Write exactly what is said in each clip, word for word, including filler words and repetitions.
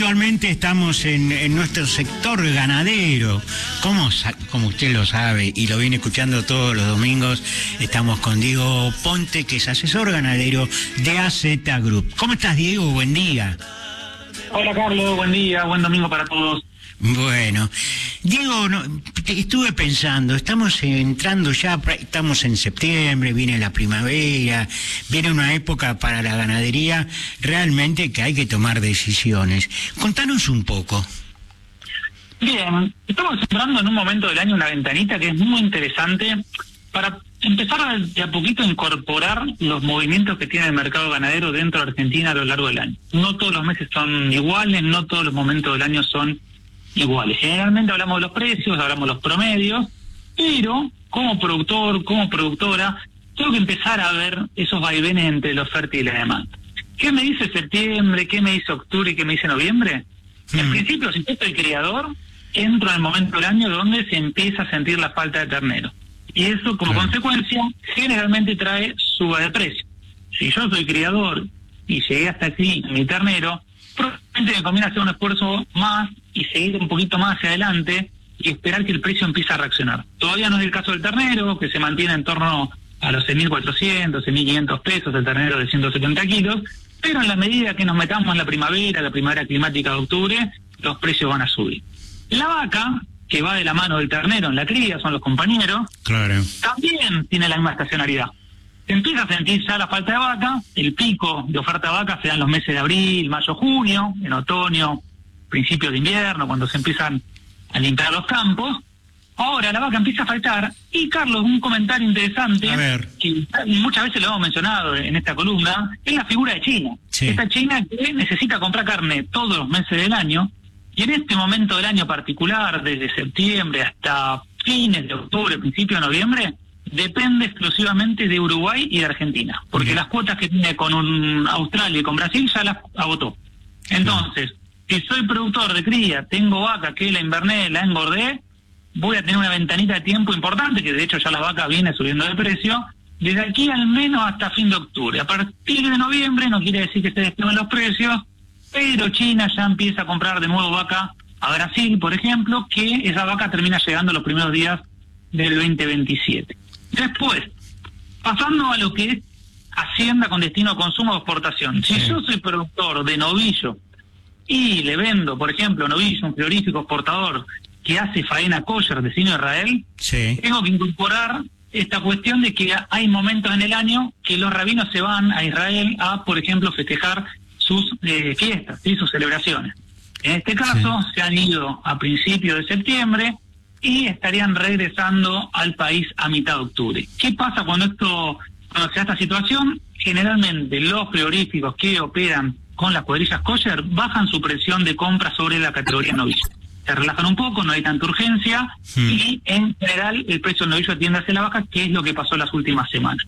Puntualmente estamos en, en nuestro sector ganadero. Como, como usted lo sabe y lo viene escuchando todos los domingos, estamos con Diego Ponte, que es asesor ganadero de A Z Group. ¿Cómo estás, Diego? Buen día. Hola, Carlos. Buen día. Buen domingo para todos. Bueno, Diego, no, estuve pensando, estamos entrando ya, estamos en septiembre, viene la primavera, viene una época para la ganadería realmente que hay que tomar decisiones. Contanos un poco. Bien, estamos entrando en un momento del año una ventanita que es muy interesante para empezar a, de a poquito a incorporar los movimientos que tiene el mercado ganadero dentro de Argentina a lo largo del año. No todos los meses son iguales, no todos los momentos del año son iguales. Generalmente hablamos de los precios, hablamos de los promedios, pero como productor, como productora, tengo que empezar a ver esos vaivenes entre la oferta y la demanda. ¿Qué me dice septiembre? ¿Qué me dice octubre? ¿Y qué me dice noviembre? Mm. En principio, si yo soy criador, entro en el momento del año donde se empieza a sentir la falta de ternero. Y eso, como claro. consecuencia, generalmente trae suba de precio. Si yo soy criador y llegué hasta aquí mi ternero, probablemente me conviene hacer un esfuerzo más y seguir un poquito más hacia adelante y esperar que el precio empiece a reaccionar. Todavía no es el caso del ternero, que se mantiene en torno a los seis mil cuatrocientos, seis mil quinientos pesos el ternero de ciento setenta kilos, pero en la medida que nos metamos en la primavera, la primavera climática de octubre, los precios van a subir. La vaca, que va de la mano del ternero en la cría, son los compañeros, claro. también tiene la misma estacionalidad. Se empieza a sentir ya la falta de vaca, el pico de oferta de vaca se da en los meses de abril, mayo, junio, en otoño, principios de invierno, cuando se empiezan a limpiar los campos. Ahora la vaca empieza a faltar, y Carlos, un comentario interesante, a ver. que muchas veces lo hemos mencionado en esta columna, es la figura de China. Sí. Esta China que necesita comprar carne todos los meses del año, y en este momento del año particular, desde septiembre hasta fines de octubre, principio de noviembre, depende exclusivamente de Uruguay y de Argentina, porque Bien. las cuotas que tiene con un Australia y con Brasil ya las agotó. Entonces, si soy productor de cría, tengo vaca que la inverné, la engordé, voy a tener una ventanita de tiempo importante, que de hecho ya la vaca viene subiendo de precio, desde aquí al menos hasta fin de octubre. A partir de noviembre no quiere decir que se desplomen los precios, pero China ya empieza a comprar de nuevo vaca a Brasil, por ejemplo, que esa vaca termina llegando los primeros días del veinte veintisiete. Después, pasando a lo que es hacienda con destino a consumo o exportación. Si sí. yo soy productor de novillo y le vendo, por ejemplo, novillo, un frigorífico exportador que hace faena kosher destino a Israel, sí. tengo que incorporar esta cuestión de que hay momentos en el año que los rabinos se van a Israel a, por ejemplo, festejar sus eh, fiestas y sus celebraciones. En este caso, sí. se han ido a principios de septiembre y estarían regresando al país a mitad de octubre. ¿Qué pasa cuando esto, cuando se da esta situación? Generalmente los frigoríficos que operan con las cuadrillas kosher bajan su presión de compra sobre la categoría novillo. Se relajan un poco, no hay tanta urgencia, hmm. y en general el precio del novillo tiende hacia la baja, que es lo que pasó las últimas semanas.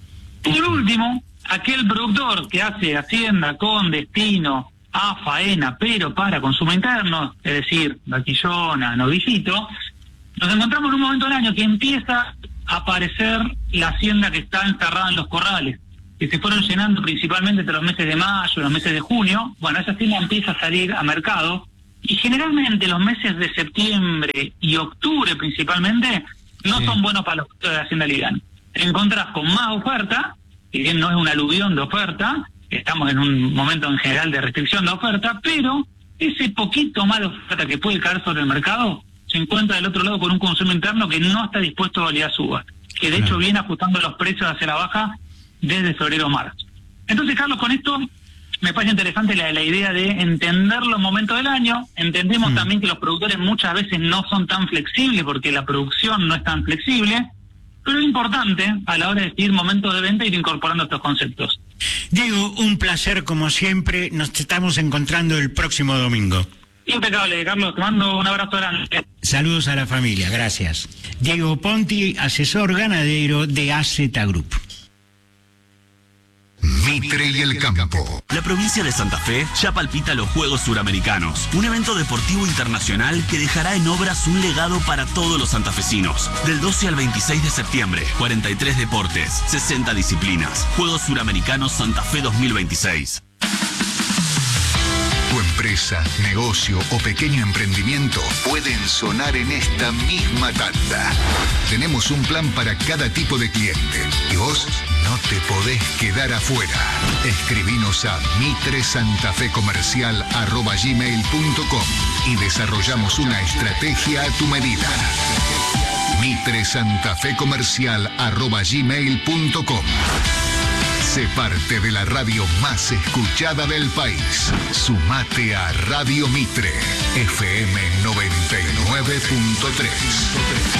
Por último, aquel productor que hace hacienda con destino a faena, pero para consumo interno, es decir, vaquillona, novillito, nos encontramos en un momento del año que empieza a aparecer la hacienda que está encerrada en los corrales, que se fueron llenando principalmente entre los meses de mayo y los meses de junio. Bueno, esa hacienda empieza a salir a mercado, y generalmente los meses de septiembre y octubre principalmente no sí. son buenos para los productores de hacienda liviana. Te encontrás con más oferta, si bien no es un aluvión de oferta, estamos en un momento en general de restricción de oferta, pero ese poquito más de oferta que puede caer sobre el mercado se encuentra del otro lado con un consumo interno que no está dispuesto a validar suba, que de hecho viene ajustando los precios hacia la baja desde febrero a marzo. Entonces, Carlos, con esto me parece interesante la, la idea de entender los momentos del año. Entendemos mm. también que los productores muchas veces no son tan flexibles porque la producción no es tan flexible, pero es importante a la hora de decidir momentos de venta ir incorporando estos conceptos. Diego, un placer como siempre. Nos estamos encontrando el próximo domingo. Impecable, Carlos. Te mando un abrazo grande. Saludos a la familia. Gracias. Diego Ponte, asesor ganadero de A Z Group. Mitre y el campo. La provincia de Santa Fe ya palpita los Juegos Suramericanos, un evento deportivo internacional que dejará en obras un legado para todos los santafesinos. Del doce al veintiséis de septiembre, cuarenta y tres deportes, sesenta disciplinas. Juegos Suramericanos Santa Fe dos mil veintiséis. Tu empresa, negocio o pequeño emprendimiento pueden sonar en esta misma tanda. Tenemos un plan para cada tipo de cliente y vos no te podés quedar afuera. Escribinos a mitresantafecomercial arroba gmail punto com y desarrollamos una estrategia a tu medida. mitresantafecomercial arroba gmail punto com. Sé parte de la radio más escuchada del país. Sumate a Radio Mitre, F M noventa y nueve punto tres.